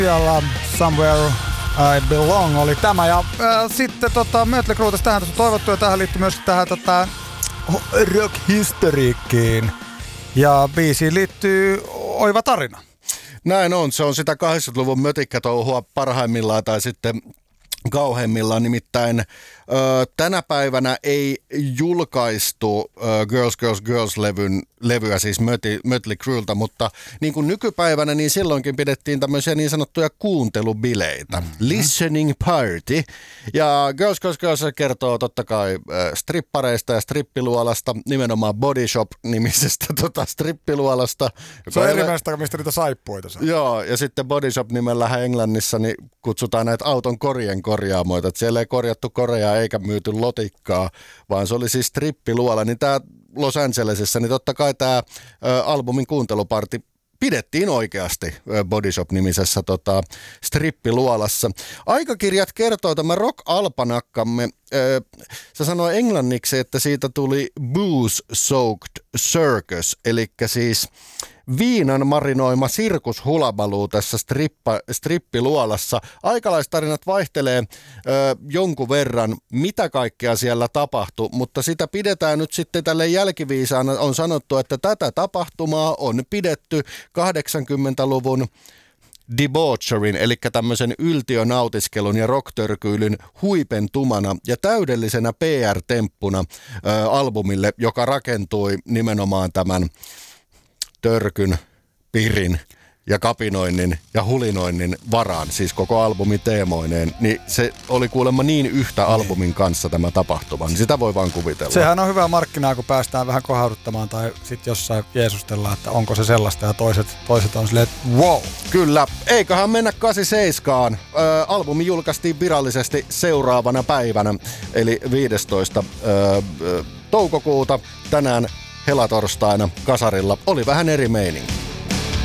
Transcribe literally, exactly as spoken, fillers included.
Siellä Somewhere I Belong oli tämä. Ja äh, sitten tota, Mötley Crüe tähän tässä on toivottu ja tähän liittyy myös tähän tota, rock-historiikkiin. Ja biisiin liittyy oiva tarina. Näin on. Se on sitä kahdeksankymmentäluvun mötikkätouhua parhaimmillaan tai sitten kauheimmillaan. Nimittäin ö, tänä päivänä ei julkaistu ö, Girls, Girls, Girls-levyn levyä, siis Mötley Crüeltä, mutta niin kuin nykypäivänä, niin silloinkin pidettiin tämmöisiä niin sanottuja kuuntelubileitä. Mm-hmm. Listening party. Ja Girls, Girls, Girls kertoo totta kai äh, strippareista ja strippiluolasta, nimenomaan Body Shop-nimisestä tota, strippiluolasta. Se on eri mielestä, mistä niitä saippuita saa. Joo, ja sitten Body Shop nimellähän Englannissa niin kutsutaan näitä auton korien korjaamoita. Et siellä ei korjattu koreaa eikä myyty lotikkaa, vaan se oli siis strippiluola. Niin tämä Los Angelesissa, niin totta kai tämä albumin kuunteluparti pidettiin oikeasti Body Shop-nimisessä tota, strippiluolassa. Aikakirjat kertoo tämä rock-alpanakkamme. Äh, se sanoi englanniksi, että siitä tuli booze-soaked circus, eli siis viinan marinoima sirkushulabaluu tässä strippa, strippiluolassa. Aikalaistarinat vaihtelee ö, jonkun verran, mitä kaikkea siellä tapahtui, mutta sitä pidetään nyt sitten tälle jälkiviisaana. On sanottu, että tätä tapahtumaa on pidetty kahdeksankymmentäluvun debaucherin, eli tämmöisen yltiönautiskelun ja rocktörkyilyn huipentumana ja täydellisenä P R-temppuna ö, albumille, joka rakentui nimenomaan tämän törkyn, pirin ja kapinoinnin ja hulinoinnin varaan, siis koko albumin teemoineen, niin se oli kuulemma niin yhtä albumin kanssa tämä tapahtuma, niin sitä voi vaan kuvitella. Sehän on hyvä markkinaa, kun päästään vähän kohauduttamaan tai sitten jossain jeesustellaan, että onko se sellaista ja toiset, toiset on silleen, että wow. Kyllä, eiköhän mennä kahdeksankymmentäseitsemään. Ö, albumi julkaistiin virallisesti seuraavana päivänä, eli viidestoista toukokuuta tänään helatorstaina kasarilla. Oli vähän eri meininki.